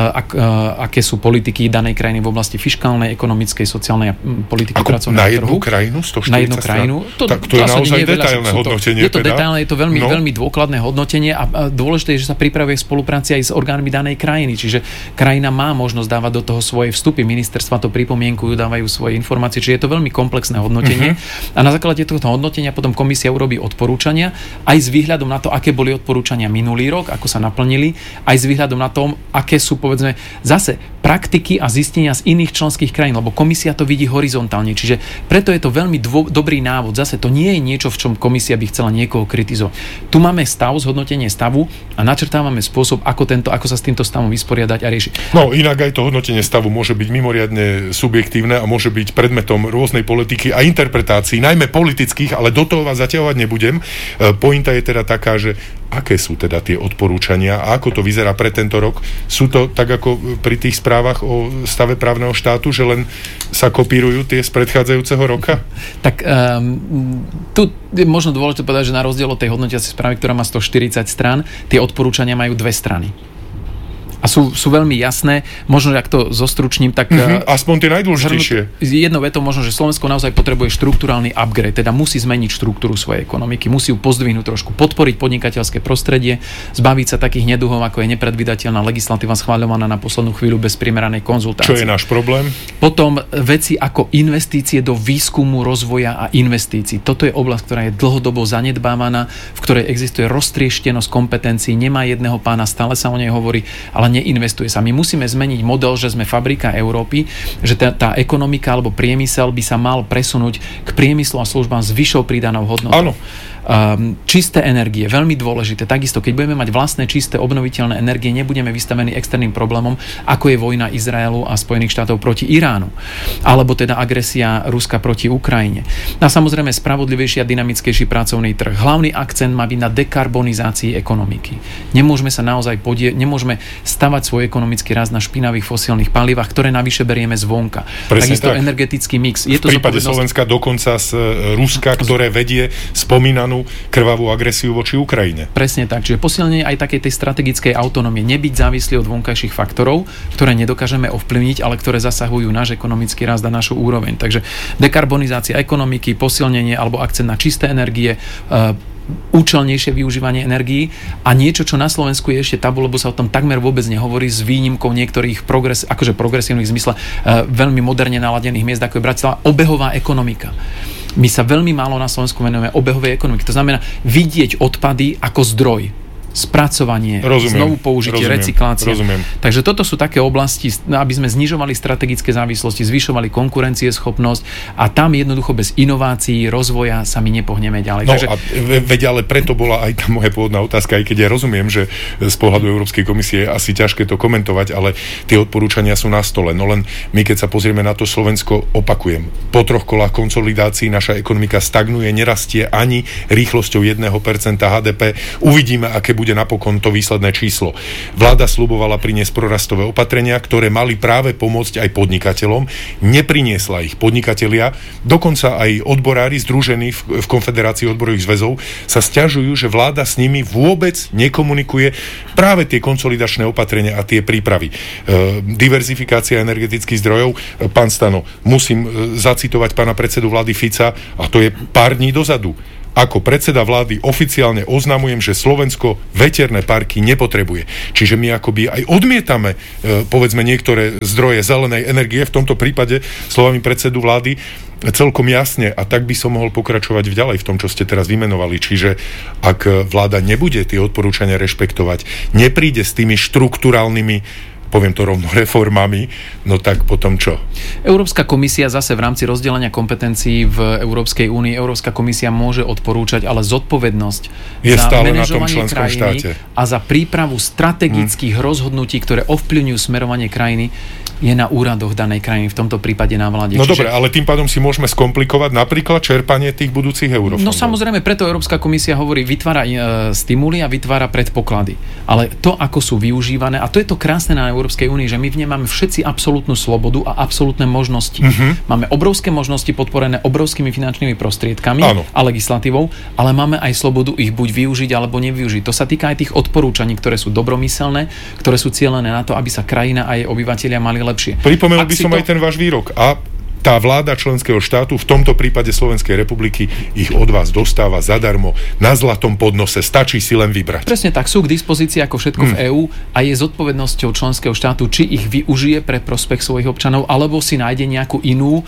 aké sú politiky danej krajiny v oblasti fiškálnej, ekonomickej, sociálnej politiky pracovného trhu. Na jednu krajinu 140 na jednu krajinu. Tak to je naozaj detailné hodnotenie. Je to detailné, je to veľmi dôkladné hodnotenie a dôležité je, že sa pripravuje spolupráca aj s orgánmi danej krajiny. Čiže krajina má možnosť dávať do toho svoje vstupy. Ministerstva to pripomienkujú, dávajú svoje informácie. Čiže je to veľmi komplexné hodnotenie. A na základe tohto hodnotenia potom komisia urobí odporúčania aj s výhľadom na to, aké boli odporúčania minulý rok, ako sa naplnili, aj s výhľadom na to, aké sú, povedzme, zase praktiky a zistenia z iných členských krajín, lebo komisia to vidí horizontálne. Čiže preto je to veľmi dobrý návod. Zase to nie je niečo, v čom komisia by chcela niekoho kritizovať. Tu máme zhodnotenie stavu a načrtávame spôsob, ako sa s týmto stavom vysporiadať a riešiť. No inak aj to hodnotenie stavu môže byť mimoriadne subjektívne a môže byť predmetom rôznej politiky a interpretácií, najmä politických, ale do toho vás zaťahovať nebudem. Pointa je teda taká, že aké sú teda tie odporúčania a ako to vyzerá pre tento rok? Sú to tak ako pri tých správach o stave právneho štátu, že len sa kopírujú tie z predchádzajúceho roka? Tak tu je možno dôležité povedať, že na rozdiel od tej hodnotiacej správy, ktorá má 140 strán, tie odporúčania majú 2 strany. A sú veľmi jasné. Možno, ak to zostručním, tak... Aspoň tie najdôležitejšie. Jednou vetou možno, že Slovensko naozaj potrebuje štrukturálny upgrade, teda musí zmeniť štruktúru svojej ekonomiky, musí ju pozdvihnúť trošku, podporiť podnikateľské prostredie, zbaviť sa takých neduhov, ako je nepredvídateľná legislatíva schvaľovaná na poslednú chvíľu bez primeranej konzultácie. Čo je náš problém? Potom veci ako investície do výskumu, rozvoja a investícií. Toto je oblasť, ktorá je dlhodobo zanedbávaná, v ktorej existuje roztrieštenosť kompetencií, nemá jedného pána, stále sa o nej hovorí, ale neinvestuje sa. My musíme zmeniť model, že sme fabrika Európy, že tá ekonomika alebo priemysel by sa mal presunúť k priemyslu a službám s vyššou pridanou hodnotou. Áno. Čisté energie, veľmi dôležité. Takisto, keď budeme mať vlastné čisté obnoviteľné energie, nebudeme vystavení externým problémom, ako je vojna Izraelu a Spojených štátov proti Iránu. Alebo teda agresia Ruska proti Ukrajine. A samozrejme spravodlivejší a dynamickejší pracovný trh. Hlavný akcent má byť na dekarbonizácii ekonomiky. Nemôžeme sa naozaj nemôžeme stavať svoj ekonomický rast na špinavých fosílnych palivách, ktoré navyše berieme zvonka. Takisto energetický mix. V prípade Slovenska dokonca z Ruska, ktoré vedie spomínanú krvavú agresiu voči Ukrajine. Presne tak, čiže posilnenie aj takej tej strategickej autonómie, nebyť závislý od vonkajších faktorov, ktoré nedokážeme ovplyvniť, ale ktoré zasahujú náš ekonomický rast a našu úroveň. Takže dekarbonizácia ekonomiky, posilnenie alebo akcent na čisté energie, účelnejšie využívanie energií a niečo, čo na Slovensku je ešte tabu, lebo sa o tom takmer vôbec nehovorí, s výnimkou niektorých progresívnych v zmysle veľmi moderne naladených miest, ako je Bratislava, obehová ekonomika. My sa veľmi málo na Slovensku venujeme obehovej ekonomiky. To znamená vidieť odpady ako zdroj. Spracovanie, znovu použitie, recyklácia. Takže toto sú také oblasti, aby sme znižovali strategické závislosti, zvyšovali konkurencieschopnosť a tam jednoducho bez inovácií, rozvoja sa my nepohneme ďalej. No a veď ale preto bola aj tá moja pôvodná otázka, aj keď ja rozumiem, že z pohľadu Európskej komisie je asi ťažké to komentovať, ale tie odporúčania sú na stole. No len my, keď sa pozrieme na to Slovensko, opakujem, po 3 kolách konsolidácií naša ekonomika stagnuje, nerastie ani rýchlosťou 1% HDP. Uvidíme, aké bude napokon to výsledné číslo. Vláda sľubovala priniesť prorastové opatrenia, ktoré mali práve pomôcť aj podnikateľom. Nepriniesla ich podnikatelia, dokonca aj odborári združení v Konfederácii odborových zväzov sa sťažujú, že vláda s nimi vôbec nekomunikuje práve tie konsolidačné opatrenia a tie prípravy. Diverzifikácia energetických zdrojov. Pán Stano, musím zacitovať pána predsedu vlády Fica, a to je pár dní dozadu. Ako predseda vlády oficiálne oznamujem, že Slovensko veterné parky nepotrebuje. Čiže my akoby aj odmietame, povedzme, niektoré zdroje zelenej energie, v tomto prípade slovami predsedu vlády, celkom jasne, a tak by som mohol pokračovať ďalej v tom, čo ste teraz vymenovali. Čiže ak vláda nebude tie odporúčania rešpektovať, nepríde s tými štrukturálnymi, poviem to rovno, reformami, no tak potom čo? Európska komisia zase v rámci rozdelenia kompetencií v Európskej únii, Európska komisia môže odporúčať, ale zodpovednosť je za stále manažovanie na tom krajiny štáte a za prípravu strategických rozhodnutí, ktoré ovplyvňujú smerovanie krajiny, je na úradoch danej krajiny, v tomto prípade na vláde. No dobre, ale tým pádom si môžeme skomplikovať napríklad čerpanie tých budúcich eurofondov. No samozrejme, preto Európska komisia hovorí, vytvára stimuly a vytvára predpoklady. Ale to, ako sú využívané, a to je to krásne na Európskej únii, že my v nej máme všetci absolútnu slobodu a absolútne možnosti. Máme obrovské možnosti podporené obrovskými finančnými prostriedkami a legislatívou, ale máme aj slobodu ich buď využiť alebo nevyužiť. To sa týka aj tých odporúčaní, ktoré sú dobromyselné, ktoré sú cielené na to, aby sa krajina a jej obyvatelia mali lepšie. Pripomenul by som aj ten váš výrok. A tá vláda členského štátu, v tomto prípade Slovenskej republiky, ich od vás dostáva zadarmo na zlatom podnose. Stačí si len vybrať. Presne tak, sú k dispozícii ako všetko v EÚ a je zodpovednosťou členského štátu, či ich využije pre prospech svojich občanov, alebo si nájde nejakú inú,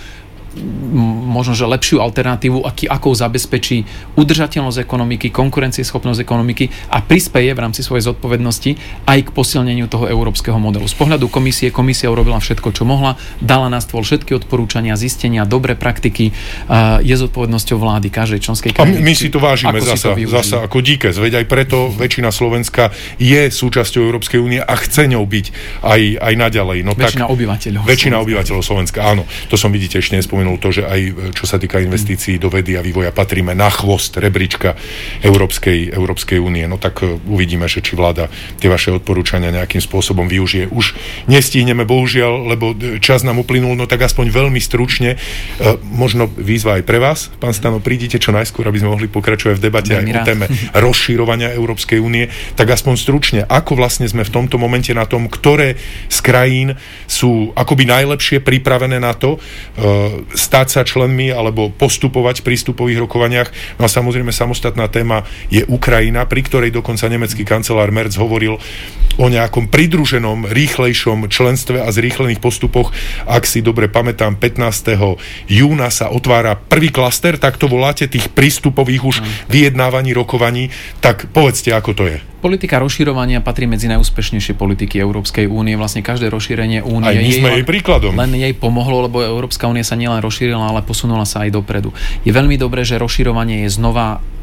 možno, že lepšiu alternatívu, akou zabezpečí udržateľnosť ekonomiky, konkurencieschopnosť ekonomiky a prispeje v rámci svojej zodpovednosti aj k posilneniu toho európskeho modelu. Z pohľadu komisia urobila všetko, čo mohla, dala na stôl všetky odporúčania, zistenia, dobré praktiky, je zodpovednosťou vlády každej členskej krajiny. A my si to vážime zasa ako díkez, veď aj preto väčšina Slovenska je súčasťou Európskej únie a chce ňou byť aj naďalej. No väčšina obyvateľov Slovenska, áno. To som vidíte ešte nespomenul to, že aj čo sa týka investícií do vedy a vývoja patríme na chvost rebríčka Európskej únie. No tak uvidíme, že či vláda tie vaše odporúčania nejakým spôsobom využije. Už nestihneme, bohužiaľ, lebo čas nám uplynul, no tak aspoň veľmi stručne. Možno výzva aj pre vás, pán Stano, prídite čo najskôr, aby sme mohli pokračovať v debate aj o téme rozširovania Európskej únie. Tak aspoň stručne, ako vlastne sme v tomto momente na tom, ktoré z krajín sú akoby najlepšie pripravené na to, stať sa členmi alebo postupovať v prístupových rokovaniach. No a samozrejme samostatná téma je Ukrajina, pri ktorej dokonca nemecký kancelár Merz hovoril o nejakom pridruženom, rýchlejšom členstve a zrýchlených postupoch. Ak si dobre pamätám, 15. júna sa otvára prvý klaster, tak to voláte, tých prístupových už vyjednávaní, rokovaní. Tak povedzte, ako to je. Politika rozširovania patrí medzi najúspešnejšie politiky Európskej únie. Vlastne každé rozšírenie únie aj my sme jej príkladom. Len jej pomohlo, lebo Európska únia sa nielen rozšírila, ale posunula sa aj dopredu. Je veľmi dobré, že rozširovanie je znova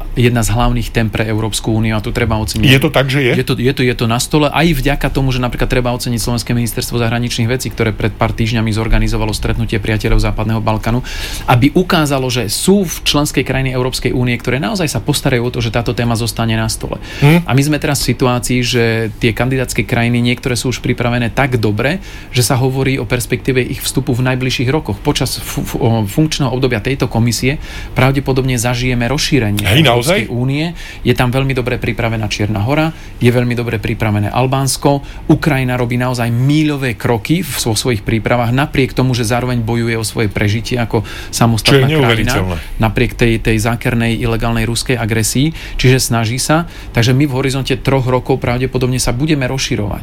jedna z hlavných tém pre Európsku úniu a tu treba oceniť. Je to tak, že je? Je to na stole aj vďaka tomu, že napríklad treba oceniť Slovenské ministerstvo zahraničných vecí, ktoré pred pár týždňami zorganizovalo stretnutie priateľov Západného Balkánu, aby ukázalo, že sú v členskej krajine Európskej únie, ktoré naozaj sa postarajú o to, že táto téma zostane na stole. A my sme teraz v situácii, že tie kandidátske krajiny, niektoré sú už pripravené tak dobre, že sa hovorí o perspektíve ich vstupu v najbližších rokoch. Počas funkčného obdobia tejto komisie pravdepodobne zažijeme rozšírenie Európskej únie. Je tam veľmi dobre pripravená Čierna Hora, je veľmi dobre pripravené Albánsko. Ukrajina robí naozaj míľové kroky vo svojich prípravách, napriek tomu, že zároveň bojuje o svoje prežitie ako samostatná krajina. Napriek tej zákernej ilegálnej ruskej agresii. Čiže snaží sa. Takže my v horizonte 3 rokov pravdepodobne sa budeme rozširovať.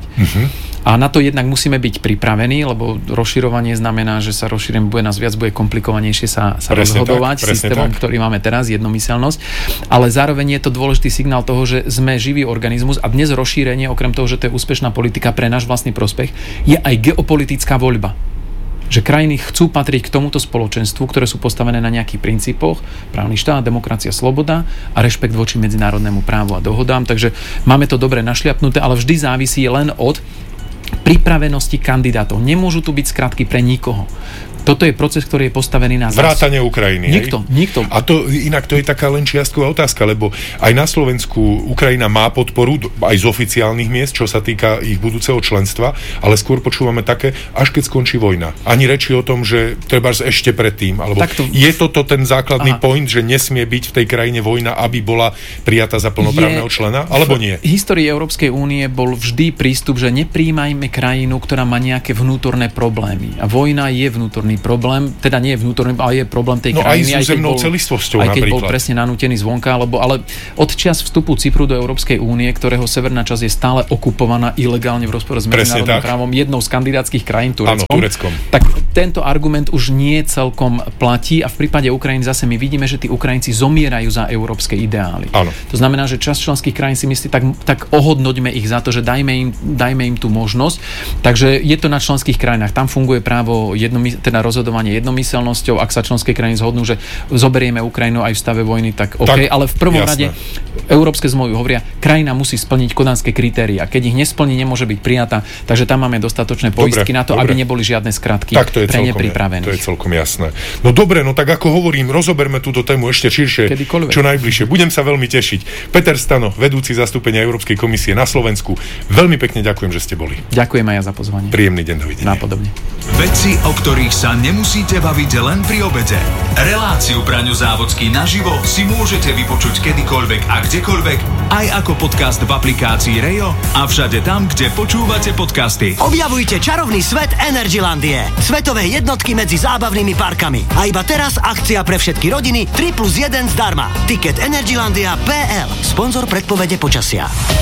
A na to jednak musíme byť pripravení, lebo rozširovanie znamená, že sa rozšírenie bude nás viac, bude komplikovanejšie sa rozhodovať systémom, ktorý máme teraz, jednomyseľnosť. Ale zároveň je to dôležitý signál toho, že sme živý organizmus a dnes rozšírenie, okrem toho, že to je úspešná politika pre náš vlastný prospech, je aj geopolitická voľba. Že krajiny chcú patriť k tomuto spoločenstvu, ktoré sú postavené na nejakých princípoch, právny štát, demokracia, sloboda a rešpekt voči medzinárodnému právu a dohodám. Takže máme to dobre našliapnuté, ale vždy závisí len od pripravenosti kandidátov. Nemôžu tu byť skratky pre nikoho. Toto je proces, ktorý je postavený na vrátane Ukrajiny. Nikto. A to inak to je taká len čiastková otázka, lebo aj na Slovensku Ukrajina má podporu aj z oficiálnych miest, čo sa týka ich budúceho členstva, ale skôr počúvame také, až keď skončí vojna. Ani reči o tom, že treba ešte predtým, alebo je toto ten základný point, že nesmie byť v tej krajine vojna, aby bola prijatá za plnoprávneho člena, alebo nie? V histórii Európskej únie bol vždy prístup, že neprijímajme krajinu, ktorá má nejaké vnútorné problémy. A vojna je vnútorný problém, teda nie je vnútorný, ale je problém tej krajiny. Aj s územnou celistvosťou napríklad. Aj keď bol presne nanútený zvonka, ale od čias vstupu Cypru do Európskej únie, ktorého severná časť je stále okupovaná ilegálne v rozpore s medzinárodným právom jednou z kandidátskych krajín Tureckom. Tak tento argument už nie celkom platí a v prípade Ukrajiny zase my vidíme, že tí Ukrajinci zomierajú za európske ideály. Áno. To znamená, že časť členských krajín si myslí, tak ohodnoťme ich za to, že dajme im tú možnosť. Takže je to na členských krajinách. Tam funguje právo rozhodovanie jednomyseľnosťou. Ak sa členské krajiny zhodnú, že zoberieme Ukrajinu aj v stave vojny, tak OK. Ale v prvom rade európske zmluvy hovoria, krajina musí splniť kodanské kritériá. Keď ich nesplní, nemôže byť prijatá. Takže tam máme dostatočné poistky na to, aby neboli žiadne skratky pre nepripravených. To je celkom jasné. No dobre, tak ako hovorím, rozoberme túto tému ešte širšie, čo najbližšie. Budem sa veľmi tešiť. Peter Stano, vedúci zastúpenia Európskej komisie na Slovensku. Veľmi pekne ďakujem, že ste boli. Ďakujem aj ja za pozvanie. Príjemný deň, dovidenia. Napodobne. Veci, o ktorých sa nemusíte baviť len pri obede. Reláciu Braňo Závodský naživo si môžete vypočuť kedykoľvek a kdekoľvek, aj ako podcast v aplikácii Rejo a všade tam, kde počúvate podcasty. Objavujte čarovný svet Energylandie. Svetové jednotky medzi zábavnými parkami. A iba teraz akcia pre všetky rodiny 3+1 zdarma. Tiket Energylandia.pl. Sponzor predpovede počasia.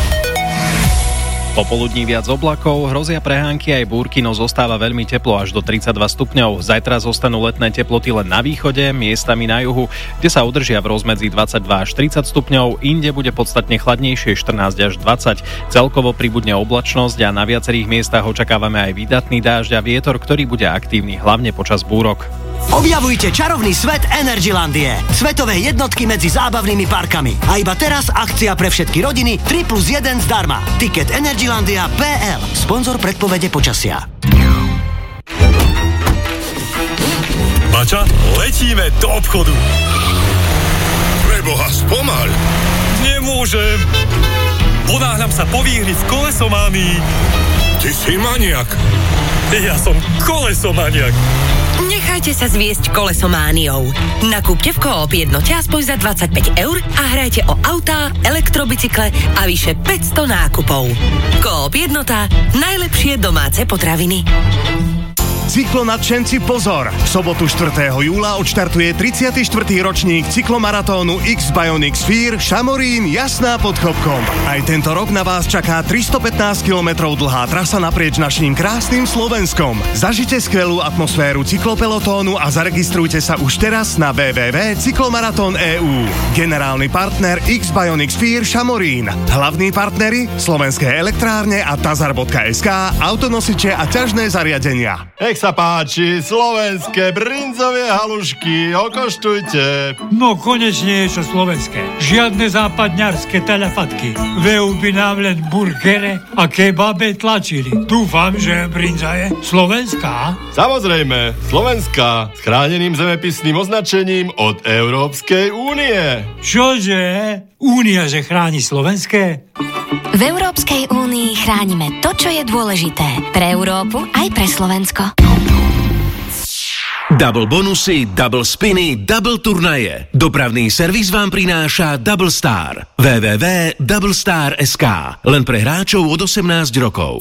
Popoludní viac oblakov, hrozia prehánky aj búrky, no zostáva veľmi teplo až do 32 stupňov. Zajtra zostanú letné teploty len na východe, miestami na juhu, kde sa udržia v rozmedzi 22 až 30 stupňov, inde bude podstatne chladnejšie 14 až 20. Celkovo pribudne oblačnosť a na viacerých miestach očakávame aj výdatný dážď a vietor, ktorý bude aktívny hlavne počas búrok. Objavujte čarovný svet Energylandie. Svetové jednotky medzi zábavnými parkami. A iba teraz akcia pre všetky rodiny 3+1 zdarma. Tiket Energylandia.pl. Sponzor predpovede počasia. Bača, letíme do obchodu. Preboha, spomaľ. Nemôžem. Ponáhľam sa po výhri v kolesománii. Ty si maniak. Ja som kolesomaniak. Nechajte sa zviesť kolesomániou. Nakúpte v Coop jednote aspoň za 25 € a hrajte o autá, elektrobicykle a vyše 500 nákupov. Coop jednota. Najlepšie domáce potraviny. Cyklonadšenci pozor! V sobotu 4. júla odštartuje 34. ročník cyklomaratónu X-Bionic Sphere Šamorín Jasná pod Chopkom. Aj tento rok na vás čaká 315 km dlhá trasa naprieč naším krásnym Slovenskom. Zažite skvelú atmosféru cyklopelotónu a zaregistrujte sa už teraz na www.cyklomaraton.eu. Generálny partner X-Bionic Sphere Šamorín. Hlavní partneri Slovenské elektrárne a Tazar.sk, autonosiče a ťažné zariadenia. Nech sa páči, slovenské brinzové halušky, okoštujte. No konečne je čo slovenské. Žiadne západňarské telefatky. VU by nám len burgere a kebabe tlačili. Dúfam, že brinza je slovenská. Samozrejme, slovenská, s chráneným zemepisným označením od Európskej únie. Čože? Únia, že chráni slovenské? V Európskej únii chránime to, čo je dôležité. Pre Európu aj pre Slovensko. Double bonusy, double spiny, double turnaje. Dopravný servis vám prináša Double Star. www.doublestar.sk. Len pre hráčov od 18 rokov.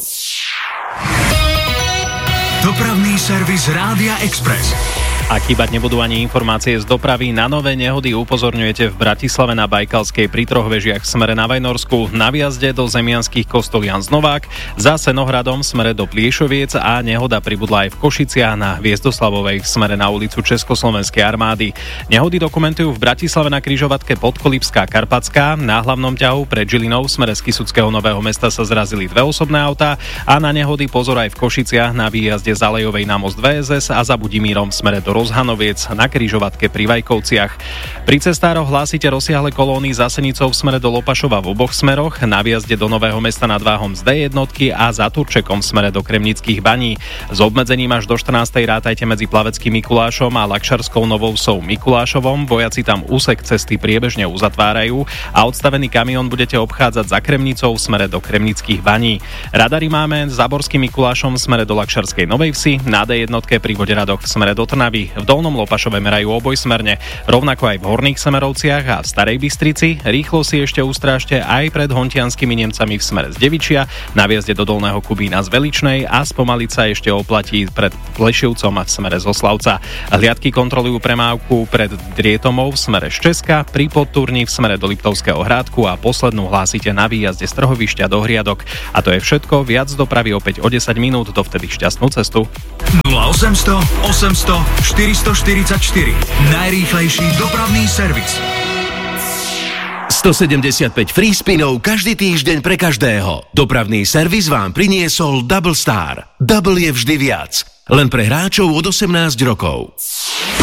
Dopravný servis Rádia Express. A chýbať nebudú ani informácie z dopravy. Na nové nehody upozorňujete v Bratislave na Bajkalskej pri Troch vežiach v smere na Vajnorsku, na výjazde do Zemianských Kostolian Novák, za Senohradom v smere do Pliešoviec a nehoda pribudla aj v Košiciach na Hviezdoslavovej v smere na ulicu Československej armády. Nehody dokumentujú v Bratislave na križovatke Podkolipská Karpatská, na hlavnom ťahu pred Žilinou v smere z Kysuckého Nového Mesta sa zrazili dve osobné autá a na nehody pozor aj v Košiciach na výjazde z Alejovej na most VSS a za Budimírom v smere do Rozhanoviec na križovatke pri Vajkovciach. Pri cestároch hlásite rozsiahle kolóny za Senicou v smere do Lopašova v oboch smeroch, na výjazde do Nového Mesta nad Váhom z D1 a za Turčekom v smere do Kremnických baní. S obmedzením až do 14. rátajte medzi Plaveckým Mikulášom a Lakšarskou Novou Vsou Mikulášovom. Vojaci tam úsek cesty priebežne uzatvárajú a odstavený kamión budete obchádzať za Kremnicou v smere do Kremnických baní. Radary máme za Borským Mikulášom v smere do Lakšarskej Novej Vsi, na D1 pri Voderadoch v smere do Trnavy. V Dolnom Lopašove merajú obojsmerne, rovnako aj v Horných Semerovciach a v Starej Bystrici. Rýchlo si ešte ustrážte aj pred hontianskými Nemcami v smere z Devičia, na výjazde do Dolného Kubína z Veličnej a spomaliť sa ešte oplatí pred Plešivcom a v smere z Oslavca. Hliadky kontrolujú premávku pred Drietomou v smere z Česka, pri Podturni v smere do Liptovského Hrádku a poslednú hlásite na výjazde z Trhovišťa do Hriadok. A to je všetko, viac dopravy opäť o 10 minút, dovtedy šťastnú cestu. 0800 800 444. Najrýchlejší dopravný servis. 175 free spinov každý týždeň pre každého. Dopravný servis vám priniesol Double Star. Double je vždy viac. Len pre hráčov od 18 rokov.